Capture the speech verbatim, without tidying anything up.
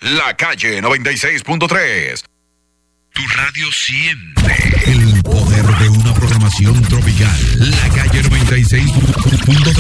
La Calle noventa y seis punto tres. Tu radio siente el poder de una programación tropical. La Calle noventa y seis punto tres.